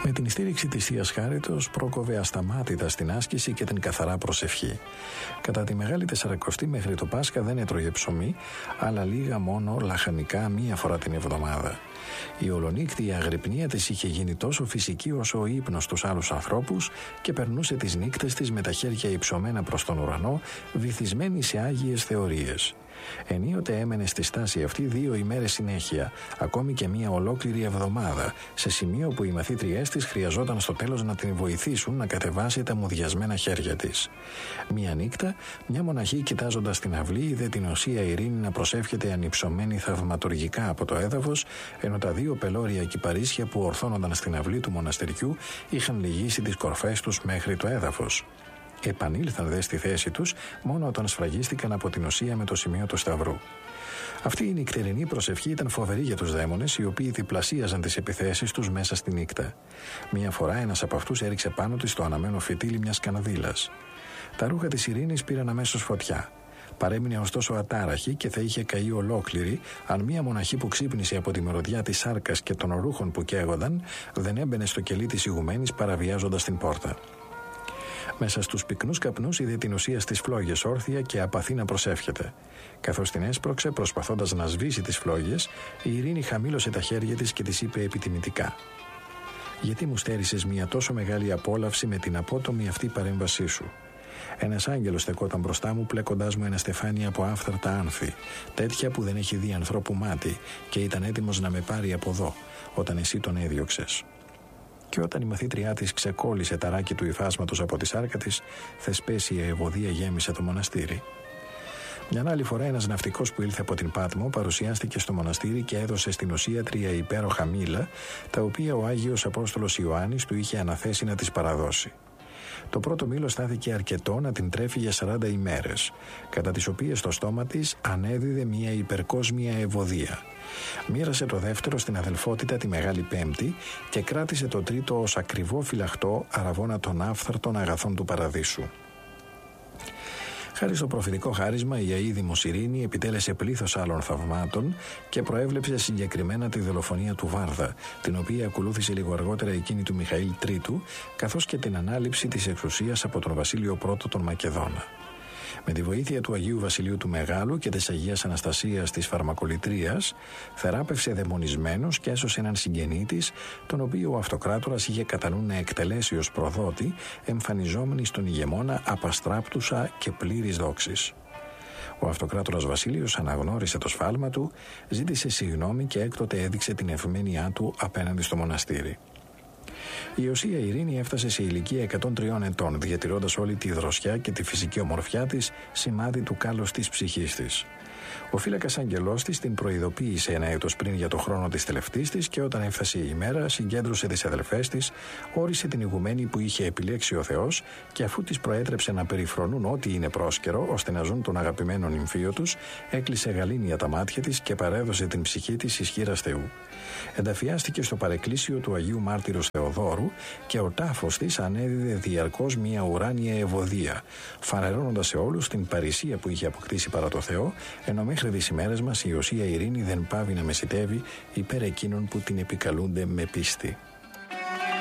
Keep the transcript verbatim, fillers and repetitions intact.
Με την στήριξη της Θείας Χάριτος πρόκοβε ασταμάτητα στην άσκηση και την καθαρά προσευχή. Κατά τη Μεγάλη Τεσσαρακοστή μέχρι το Πάσχα δεν έτρωγε ψωμί, αλλά λίγα μόνο λαχανικά μία φορά την εβδομάδα. Η ολονύκτη αγρυπνία της είχε γίνει τόσο φυσική όσο ο ύπνος στους άλλους ανθρώπους και περνούσε τις νύκτες της με τα χέρια υψωμένα προς τον ουρανό, βυθισμένη σε άγιες θεωρίες. Ενίοτε έμενε στη στάση αυτή δύο ημέρες συνέχεια, ακόμη και μία ολόκληρη εβδομάδα, σε σημείο που οι μαθήτριές της χρειαζόταν στο τέλος να την βοηθήσουν να κατεβάσει τα μουδιασμένα χέρια της. Μία νύχτα, μια μοναχή κοιτάζοντας την αυλή είδε την Οσία Ειρήνη να προσεύχεται ανυψωμένη θαυματουργικά από το έδαφος, ενώ τα δύο πελώρια κυπαρίσια που ορθώνονταν στην αυλή του μοναστεριού είχαν λυγίσει τις κορφές τους μέχρι το έδαφος. Επανήλθαν δε στη θέση τους μόνο όταν σφραγίστηκαν από την Οσία με το σημείο του σταυρού. Αυτή η νυχτερινή προσευχή ήταν φοβερή για τους δαίμονες, οι οποίοι διπλασίαζαν τις επιθέσεις τους μέσα στη νύχτα. Μία φορά ένας από αυτούς έριξε πάνω της το αναμένο φυτίλι μιας καναδίλας. Τα ρούχα της Ειρήνης πήραν αμέσως φωτιά. Παρέμεινε ωστόσο ατάραχη και θα είχε καεί ολόκληρη αν μία μοναχή που ξύπνησε από τη μυρωδιά της σάρκας και των ρούχων που καίγονταν δεν έμπαινε στο κελί της ηγουμένης παραβιάζοντας την πόρτα. Μέσα στους πυκνούς καπνούς είδε την Οσία στις φλόγες όρθια και απαθή να προσεύχεται. Καθώς την έσπρωξε προσπαθώντας να σβήσει τις φλόγες, η Ειρήνη χαμήλωσε τα χέρια της και της είπε επιτιμητικά: «Γιατί μου στέρισες μια τόσο μεγάλη απόλαυση με την απότομη αυτή παρέμβασή σου? Ένας άγγελος στεκόταν μπροστά μου πλέκοντάς μου ένα στεφάνι από άφθαρτα άνθη, τέτοια που δεν έχει δει ανθρώπου μάτι, και ήταν έτοιμος να με πάρει από εδώ, όταν εσύ τον έδιωξες». Και όταν η μαθήτριά της ξεκόλλησε τα ράκη του υφάσματος από τη σάρκα της, θεσπέσια ευωδία γέμισε το μοναστήρι. Μια άλλη φορά ένας ναυτικός που ήλθε από την Πάτμο παρουσιάστηκε στο μοναστήρι και έδωσε στην Οσία τρία υπέροχα μήλα, τα οποία ο Άγιος Απόστολος Ιωάννης του είχε αναθέσει να τις παραδώσει. Το πρώτο μήλο στάθηκε αρκετό να την τρέφει για σαράντα ημέρες, κατά τις οποίες το στόμα της ανέδιδε μια υπερκόσμια ευωδία. Μοίρασε το δεύτερο στην αδελφότητα τη Μεγάλη Πέμπτη και κράτησε το τρίτο ως ακριβό φυλαχτό αραβώνα των άφθαρτων αγαθών του παραδείσου. Χάρη στο προφητικό χάρισμα, η αείδημος Ειρήνη επιτέλεσε πλήθος άλλων θαυμάτων και προέβλεψε συγκεκριμένα τη δολοφονία του Βάρδα, την οποία ακολούθησε λίγο αργότερα εκείνη του Μιχαήλ Τρίτου, καθώς και την ανάληψη της εξουσίας από τον Βασίλειο Πρώτο τον Μακεδόνα. Με τη βοήθεια του Αγίου Βασιλείου του Μεγάλου και της Αγίας Αναστασίας της Φαρμακολητρίας, θεράπευσε δαιμονισμένους και έσωσε έναν συγγενή της, τον οποίο ο Αυτοκράτορας είχε κατά νου να εκτελέσει ως προδότη, εμφανιζόμενη στον ηγεμόνα απαστράπτουσα και πλήρης δόξης. Ο Αυτοκράτορας Βασίλειος αναγνώρισε το σφάλμα του, ζήτησε συγγνώμη και έκτοτε έδειξε την ευμένειά του απέναντι στο μοναστήρι. Η Οσία Ειρήνη έφτασε σε ηλικία εκατόν τριών ετών, διατηρώντας όλη τη δροσιά και τη φυσική ομορφιά της, σημάδι του κάλους της ψυχής της. Ο φύλακας αγγελός της την προειδοποίησε ένα έτος πριν για το χρόνο της τελευτής της και όταν έφτασε η ημέρα, συγκέντρωσε τις αδελφές της, όρισε την ηγουμένη που είχε επιλέξει ο Θεός και αφού τις προέτρεψε να περιφρονούν ό,τι είναι πρόσκαιρο ώστε να ζουν τον αγαπημένο νυμφίο τους, έκλεισε γαλήνια τα μάτια της και παρέδωσε την ψυχή της εις χείρας Θεού. Ενταφιάστηκε στο παρεκκλήσιο του Αγίου Μάρτυρος Θεοδόρου και ο τάφος της ανέδιδε διαρκώς μια ουράνια ευωδία, φανερώνοντας σε όλους την παρησία που είχε αποκτήσει παρά το Θεό, ενώ μέχρι τις ημέρες μας η Οσία Ειρήνη δεν πάβει να μεσιτεύει υπέρ εκείνων που την επικαλούνται με πίστη.